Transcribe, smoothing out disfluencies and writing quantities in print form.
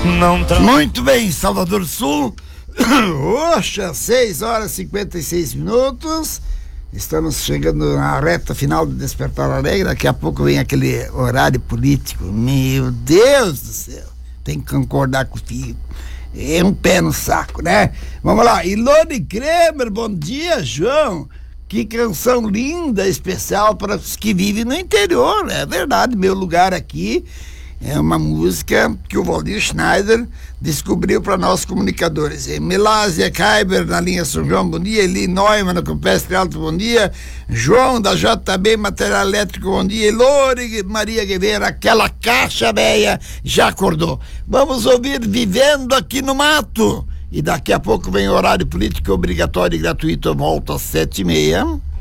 Muito bem, Salvador do Sul. Oxa, 6h56. Estamos chegando na reta final do Despertar Alegre. Daqui a pouco vem aquele horário político. Meu Deus do céu, tem que concordar comigo. É um pé no saco, né? Vamos lá, Ilone Kremer, bom dia, João. Que canção linda, especial para os que vivem no interior. É verdade, meu lugar aqui é uma música que o Valdir Schneider descobriu para nós comunicadores. Milásia Kaiber na linha São João, bom dia. Eli Neumann no Campestre Alto, bom dia. João da JB Material Elétrico, bom dia. Elore Maria Guevara, aquela caixa velha já acordou. Vamos ouvir Vivendo Aqui no Mato. E daqui a pouco vem o horário político obrigatório e gratuito. Eu volto às 7h30.